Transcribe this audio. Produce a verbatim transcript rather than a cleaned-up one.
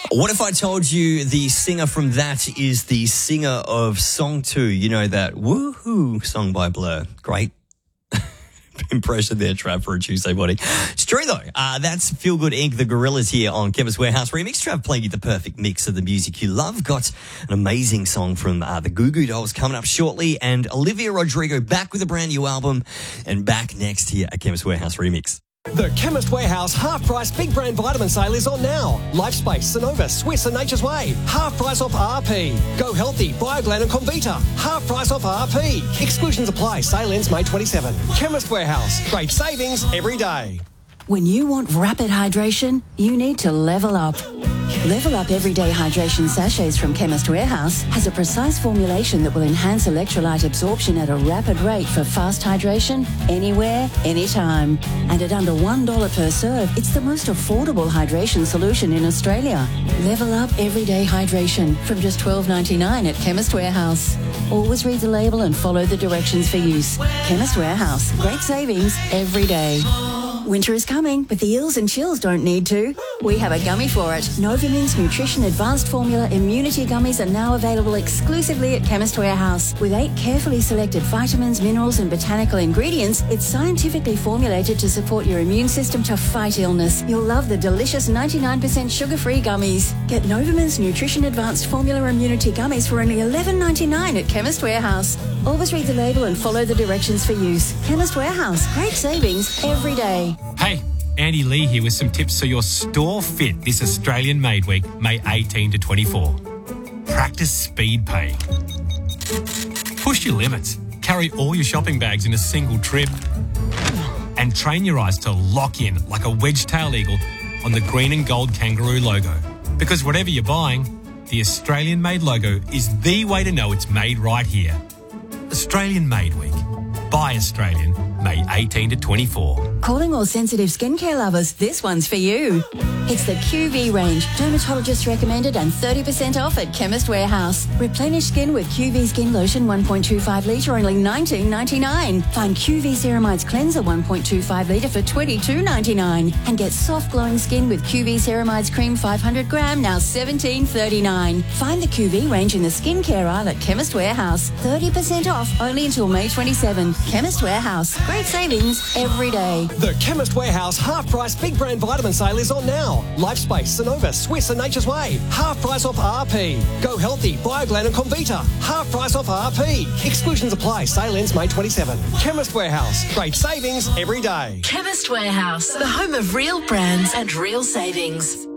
What if I told you the singer from that is the singer of Song two? You know, that Woohoo song by Blur. Great impression there, Trav, for a Tuesday morning. It's true, though. Uh, that's Feel Good Incorporated, the Gorillas here on Chemist Warehouse Remix. Trav playing you the perfect mix of the music you love. Got an amazing song from uh, the Goo Goo Dolls coming up shortly. And Olivia Rodrigo back with a brand new album and back next here at Chemist Warehouse Remix. The Chemist Warehouse half-price big brand vitamin sale is on now. Lifespace, Synovus, Swiss and Nature's Way. Half price off R P. Go Healthy, Bioglan and Comvita. Half price off R P. Exclusions apply. Sale ends May twenty-seventh. Chemist Warehouse. Great savings every day. When you want rapid hydration, you need to level up. Level Up Everyday Hydration Sachets from Chemist Warehouse has a precise formulation that will enhance electrolyte absorption at a rapid rate for fast hydration, anywhere, anytime. And at under one dollar per serve, it's the most affordable hydration solution in Australia. Level Up Everyday Hydration from just twelve ninety-nine at Chemist Warehouse. Always read the label and follow the directions for use. Chemist Warehouse. Great savings every day. Winter is coming, but the ills and chills don't need to. We have a gummy for it. Novomin's Nutrition Advanced Formula Immunity Gummies are now available exclusively at Chemist Warehouse. With eight carefully selected vitamins, minerals and botanical ingredients, it's scientifically formulated to support your immune system to fight illness. You'll love the delicious ninety-nine percent sugar-free gummies. Get Novomin's Nutrition Advanced Formula Immunity Gummies for only eleven ninety-nine at Chemist Warehouse. Always read the label and follow the directions for use. Chemist Warehouse. Great savings every day. Hey, Andy Lee here with some tips so your store fit this Australian Made Week, May eighteenth to twenty-four. Practice speed pay. Push your limits. Carry all your shopping bags in a single trip. And train your eyes to lock in like a wedge-tailed eagle on the green and gold kangaroo logo. Because whatever you're buying, the Australian Made logo is the way to know it's made right here. Australian Made Week. Buy Australian, May eighteenth to twenty-four. Calling all sensitive skincare lovers, this one's for you. It's the Q V range, dermatologist recommended and thirty percent off at Chemist Warehouse. Replenish skin with Q V Skin Lotion one point two five litre, only nineteen ninety-nine. Find Q V Ceramides Cleanser one point two five litre for twenty-two ninety-nine. And get soft glowing skin with Q V Ceramides Cream five hundred gram, now seventeen thirty-nine. Find the Q V range in the skincare aisle at Chemist Warehouse. thirty percent off only until May twenty-seventh. Chemist Warehouse. Great savings every day. The Chemist Warehouse half-price big brand vitamin sale is on now. Lifespace, Synovus, Swiss and Nature's Way. Half price off R P. Go Healthy, Bioglan and Comvita. Half price off R P. Exclusions apply. Sale ends May twenty-seventh. Chemist Warehouse. Great savings every day. Chemist Warehouse, the home of real brands and real savings.